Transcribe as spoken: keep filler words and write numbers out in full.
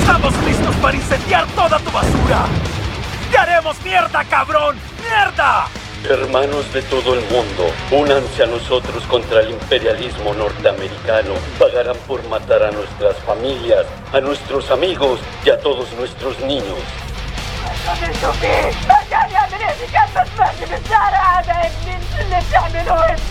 ¡Estamos listos para incendiar toda tu basura! ¡Te haremos mierda, cabrón! ¡Mierda! Hermanos de todo el mundo, únanse a nosotros contra el imperialismo norteamericano. Pagarán por matar a nuestras familias, a nuestros amigos y a todos nuestros niños. اللي تعملوه